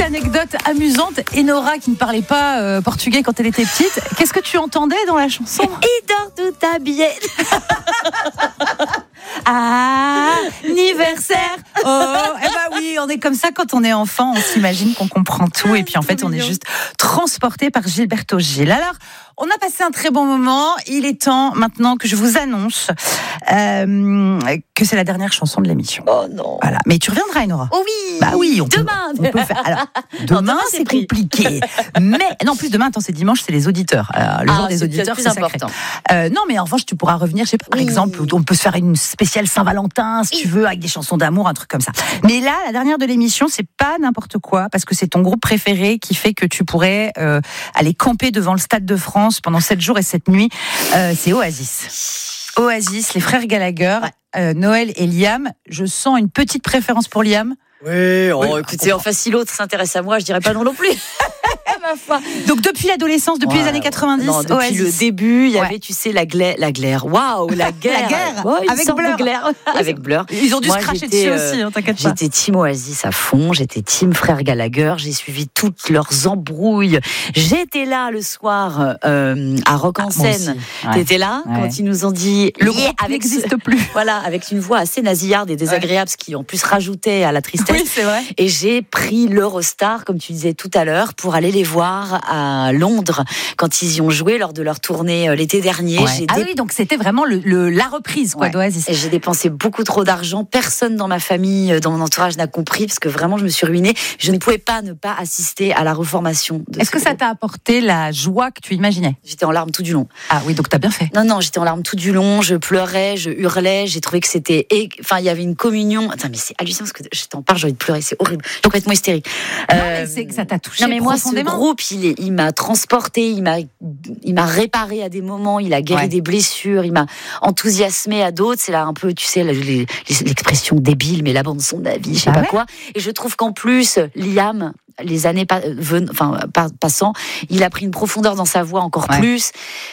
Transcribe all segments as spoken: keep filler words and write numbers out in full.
anecdote amusante. Enora, qui ne parlait pas euh, portugais quand elle était petite, qu'est-ce que tu entendais dans la chanson ? Il dort tout habillé. Ah, anniversaire. Oh, eh ben oui, on est comme ça quand on est enfant, on s'imagine qu'on comprend tout et puis en fait on est juste transporté par Gilberto Gil. Alors, on a passé un très bon moment, il est temps maintenant que je vous annonce euh, que c'est la dernière chanson de l'émission. Oh non. Voilà, mais tu reviendras Enora. Oh oui. Bah oui, on demain. Peut, on peut faire. Alors, demain, non, demain c'est, c'est compliqué. Mais non, en plus demain, attends, c'est dimanche, c'est les auditeurs. Alors, le ah, jour des c'est auditeurs, plus c'est important. Euh, non, mais en revanche, tu pourras revenir, je sais pas, par oui. exemple, on peut se faire une spéciale Saint-Valentin, si oui. tu veux, avec des chansons d'amour, un truc comme ça. Mais là, la dernière de l'émission, c'est pas n'importe quoi, parce que c'est ton groupe préféré qui fait que tu pourrais euh, aller camper devant le Stade de France pendant sept jours et sept nuits. Euh, c'est Oasis. Oasis, les frères Gallagher, ouais. euh, Noël et Liam. Je sens une petite préférence pour Liam. Oui, oh, oui écoutez, enfin, si l'autre s'intéresse à moi, je dirais pas non non plus. Ma foi. Donc depuis l'adolescence, depuis ouais, les années quatre-vingt-dix, non, depuis Oasis. Le début, il y avait, ouais. tu sais, la glaire, la glaire. Waouh, la guerre. La guerre. Oh, avec Blur. Glaire. Avec Blur. Ils ont dû moi, se cracher dessus euh, aussi, hein, t'inquiète pas. J'étais team Oasis à fond, j'étais team frère Gallagher, j'ai suivi toutes leurs embrouilles. J'étais là le soir euh, à Rock en scène. Ah, ouais. T'étais là ouais. quand ils nous ont dit le groupe n'existe ce... plus. Voilà, avec une voix assez nasillarde et désagréable, ouais. ce qui en plus rajoutait à la tristesse. Oui, c'est vrai. Et j'ai pris l'Eurostar, comme tu disais tout à l'heure, pour aller les voir à Londres quand ils y ont joué lors de leur tournée l'été dernier. Ouais. J'ai ah dé... oui, donc c'était vraiment le, le, la reprise quoi, ouais. d'Oasis. Et j'ai dépensé beaucoup trop d'argent. Personne dans ma famille, dans mon entourage n'a compris parce que vraiment je me suis ruinée. Je ne pouvais pas ne pas assister à la reformation. De Est-ce que groupe. Ça t'a apporté la joie que tu imaginais ? J'étais en larmes tout du long. Ah oui, donc t'as bien fait. Non, non, j'étais en larmes tout du long. Je pleurais, je hurlais. J'ai trouvé que c'était... Enfin, il y avait une communion. Attends, mais c'est hallucinant parce que je t'en parle, j'ai envie de pleurer. C'est horrible. Je suis complètement hystérique. Non, euh... mais c'est que ça t'a touché non, mais moi, ce profondément. groupe, il, est, il m'a transporté, il m'a, il m'a réparé à des moments, il a guéri ouais. des blessures, il m'a enthousiasmé à d'autres. C'est là un peu, tu sais, les, les, l'expression débile, mais la bande son de la vie, je sais ah pas ouais quoi. Et je trouve qu'en plus, Liam, les années pa- ven- enfin, pa- passant, il a pris une profondeur dans sa voix encore ouais. plus.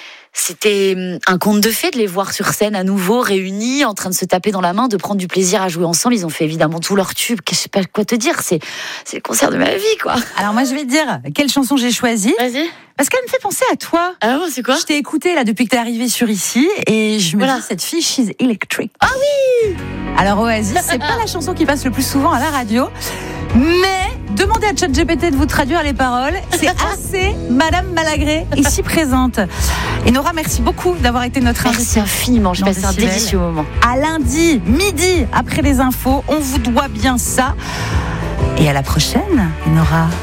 C'était un conte de fées de les voir sur scène à nouveau, réunis, en train de se taper dans la main, de prendre du plaisir à jouer ensemble. Ils ont fait évidemment tous leurs tubes. Je sais pas quoi te dire. C'est, c'est le concert de ma vie, quoi. Alors moi, je vais te dire quelle chanson j'ai choisie. Vas-y. Parce qu'elle me fait penser à toi. Ah bon, c'est quoi ? Je t'ai écouté là depuis que t'es arrivée sur ici et je me voilà. dis cette fille, she's electric. Ah oui. Alors Oasis, c'est pas la chanson qui passe le plus souvent à la radio, mais demandez à ChatGPT de vous traduire les paroles. C'est assez Madame Malagré ici présente. Et Nora, merci beaucoup d'avoir été notre invitée. Merci infiniment. J'ai passé un délicieux moment. À lundi, midi, après les infos, on vous doit bien ça. Et à la prochaine, Nora.